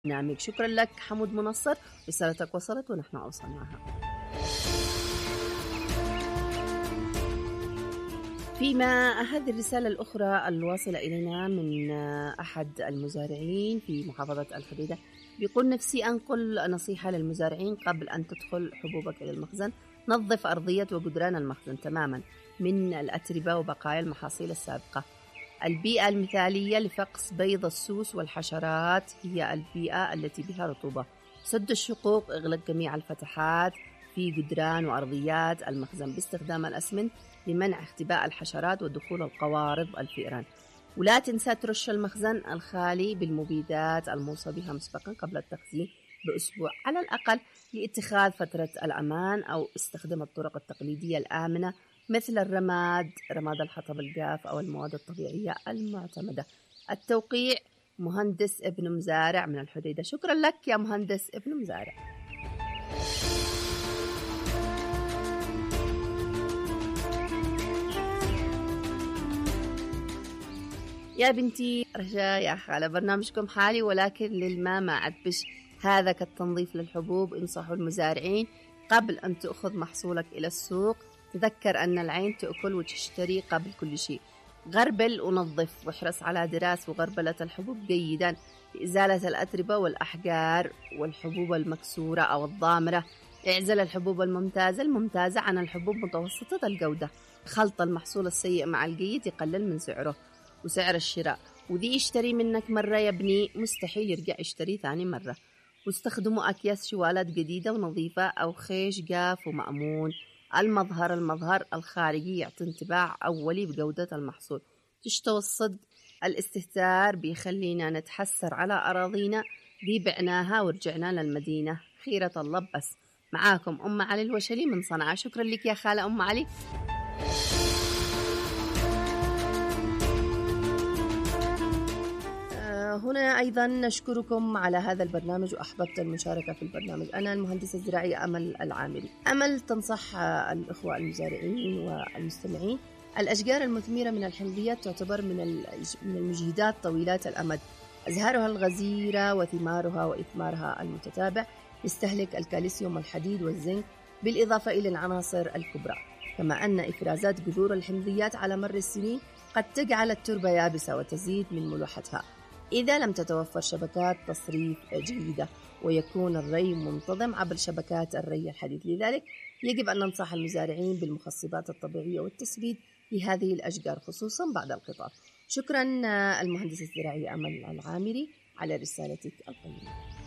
البرنامج. شكرا لك حمود منصر، رسالتك وصلت ونحن أوصلناها. فيما هذه الرسالة الأخرى الواصلة إلينا من أحد المزارعين في محافظة الحديدة، بيقول: نفسي أنقل نصيحة للمزارعين قبل أن تدخل حبوبك إلى المخزن. نظف أرضية وجدران المخزن تماما من الأتربة وبقايا المحاصيل السابقة. البيئة المثالية لفقس بيض السوس والحشرات هي البيئة التي بها رطوبة. سد الشقوق، اغلق جميع الفتحات في جدران وأرضيات المخزن باستخدام الأسمنت لمنع اختباء الحشرات ودخول القوارض الفئران. ولا تنسى ترش المخزن الخالي بالمبيدات الموصى بها مسبقا قبل التخزين بأسبوع على الأقل لاتخاذ فترة الأمان، أو استخدام الطرق التقليدية الآمنة مثل رماد الحطب الجاف أو المواد الطبيعية المعتمدة. التوقيع: مهندس ابن مزارع من الحديدة. شكرا لك يا مهندس ابن مزارع. يا بنتي رجاء يا خالة، برنامجكم حالي ولكن للماء ما عدبش. هذا كالتنظيف للحبوب. انصحوا المزارعين قبل أن تأخذ محصولك إلى السوق. تذكر أن العين تأكل وتشتري قبل كل شيء. غربل ونظف، واحرص على دراسة وغربلة الحبوب جيدا لإزالة الأتربة والأحجار والحبوب المكسورة أو الضامرة. اعزل الحبوب الممتازة عن الحبوب متوسطة الجودة. خلط المحصول السيء مع الجيد يقلل من سعره وسعر الشراء. وذي يشتري منك مرة يا ابني مستحيل يرجع يشتري ثاني مرة. واستخدموا أكياس شوالات جديدة ونظيفة أو خيش جاف ومأمون. المظهر الخارجي يعطي انطباع أولي بجودة المحصول. تشتوى الصد. الاستهتار بيخلينا نتحسر على أراضينا دي بعناها ورجعنا للمدينة. خيرة الله. بس معاكم أم علي الوشلي من صنعاء. شكرا لك يا خالة أم علي. هنا أيضا نشكركم على هذا البرنامج وأحببت المشاركة في البرنامج. أنا المهندسة الزراعية أمل العامري. أمل تنصح الإخوة المزارعين والمستمعين: الأشجار المثمرة من الحمضيات تعتبر من المجهدات طويلات الأمد. أزهارها الغزيرة وثمارها وإثمارها المتتابع يستهلك الكالسيوم والحديد والزنك بالإضافة إلى العناصر الكبرى. كما أن إفرازات جذور الحمضيات على مر السنين قد تجعل التربة يابسة وتزيد من ملوحتها إذا لم تتوفر شبكات تصريف جيدة ويكون الري منتظم عبر شبكات الري الحديث. لذلك يجب أن ننصح المزارعين بالمخصبات الطبيعية والتسبيد لهذه الأشجار خصوصا بعد القطاف. شكرا المهندسة الزراعية أمل العامري على رسالتك القيمة.